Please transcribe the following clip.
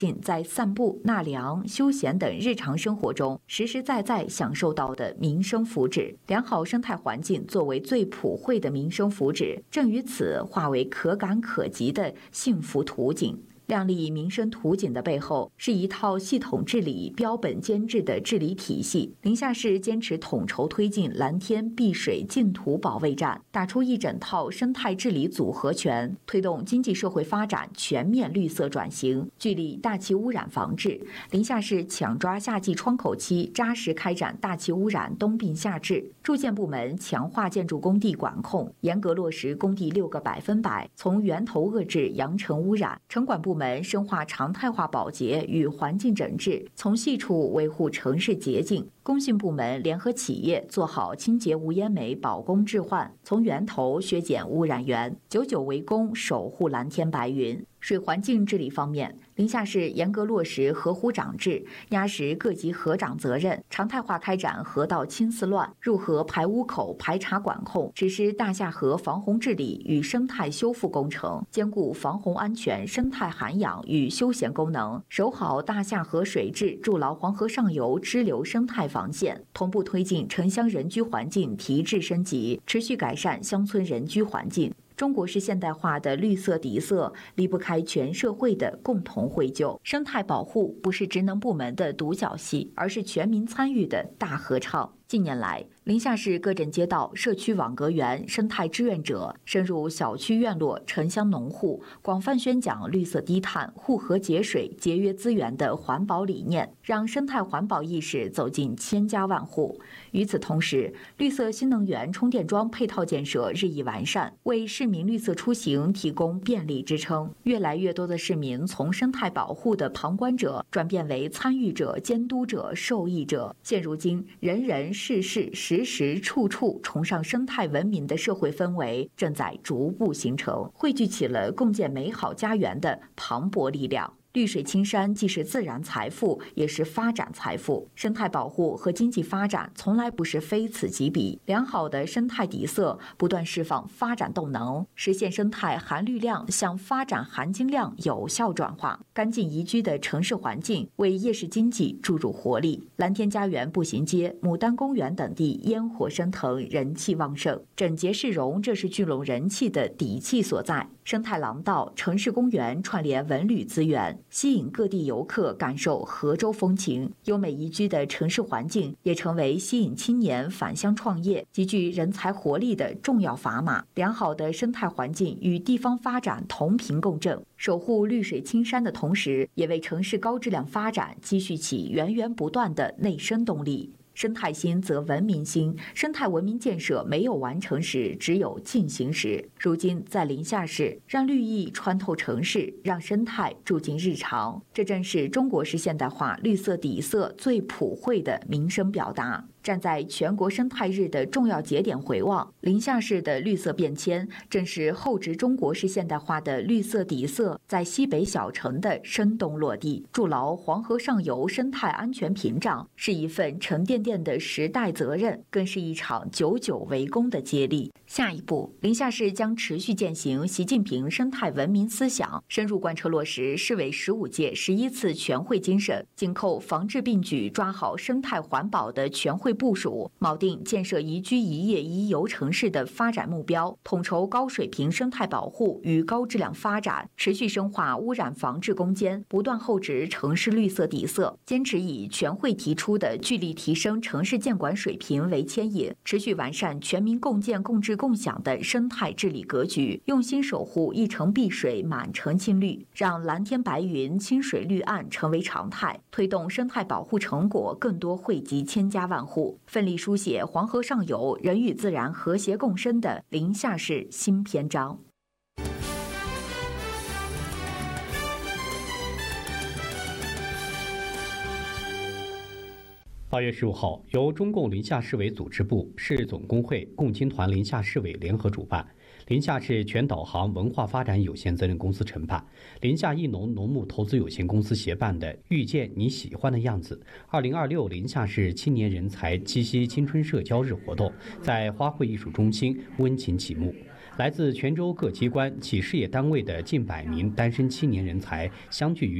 在散步、纳凉、休闲等日常生活中实实在在享受到的民生福祉。良好生态环境作为最普惠的民生福祉，正于此化为可感可及的幸福图景。亮丽民生图景的背后，是一套系统治理、标本兼治的治理体系。临夏市坚持统筹推进蓝天碧水净土保卫战，打出一整套生态治理组合拳，推动经济社会发展全面绿色转型。聚力大气污染防治，临夏市抢抓夏季窗口期，扎实开展大气污染冬病夏治。住建部门强化建筑工地管控，严格落实工地6个100%，从源头遏制扬尘污染。城管部门深化常态化保洁与环境整治，从细处维护城市洁净。工信部门联合企业做好清洁无烟煤保供置换，从源头削减污染源，99围工守护蓝天白云。水环境治理方面，临夏市严格落实河湖长制，压实各级河长责任，常态化开展河道清四乱、入河排污口排查管控，实施大夏河防洪治理与生态修复工程，兼顾防洪安全、生态涵养与休闲功能，守好大夏河水质，筑牢黄河上游支流生态防线，同步推进城乡人居环境提质升级，持续改善乡村人居环境。中国式现代化的绿色底色离不开全社会的共同绘就。生态保护不是职能部门的独角戏，而是全民参与的大合唱。近年来，临夏市各镇街道、社区网格员、生态志愿者深入小区院落、城乡农户，广泛宣讲绿色低碳、护河节水、节约资源的环保理念，让生态环保意识走进千家万户。与此同时，绿色新能源充电桩配套建设日益完善，为市民绿色出行提供便利支撑。越来越多的市民从生态保护的旁观者转变为参与者、监督者、受益者。现如今，人人事事时时处处崇尚生态文明的社会氛围正在逐步形成，汇聚起了共建美好家园的磅礴力量。绿水青山既是自然财富，也是发展财富。生态保护和经济发展从来不是非此即彼。良好的生态底色不断释放发展动能，实现生态含绿量向发展含金量有效转化。干净宜居的城市环境为夜市经济注入活力。蓝天家园步行街、牡丹公园等地烟火升腾，人气旺盛。整洁市容，这是聚拢人气的底气所在。生态廊道、城市公园串联文旅资源，吸引各地游客感受河州风情。优美宜居的城市环境也成为吸引青年返乡创业、集聚人才活力的重要砝码。良好的生态环境与地方发展同频共振，守护绿水青山的同时，也为城市高质量发展积蓄起源源不断的内生动力。生态兴则文明兴，生态文明建设没有完成时，只有进行时。如今在临夏市，让绿意穿透城市，让生态住进日常，这正是中国式现代化绿色底色最普惠的民生表达。站在全国生态日的重要节点回望，临夏市的绿色变迁，正是厚植中国式现代化的绿色底色在西北小城的生动落地。筑牢黄河上游生态安全屏障，是一份沉甸甸的时代责任，更是一场久围攻的接力。下一步，临夏市将持续践行习近平生态文明思想，深入贯彻落实市委15届11次全会精神，紧扣防治并举，抓好生态环保的全会部署，锚定建设宜居宜业宜游城市的发展目标，统筹高水平生态保护与高质量发展，持续深化污染防治攻坚，不断厚植城市绿色底色，坚持以全会提出的聚力提升城市建管水平为牵引，持续完善全民共建共治共享的生态治理格局，用心守护一城碧水满城青绿，让蓝天白云清水绿岸成为常态，推动生态保护成果更多惠及千家万户，奋力书写黄河上游人与自然和谐共生的临夏市新篇章。 8月15号，由中共临夏市委组织部、市总工会、共青团临夏市委联合主办，临夏市全导航文化发展有限责任公司承办，临夏艺农农牧投资有限公司协办的“遇见你喜欢的样子”2026临夏市青年人才七夕青春社交日活动在花卉艺术中心温情启幕。来自泉州各机关、企事业单位的近100名单身青年人才相聚于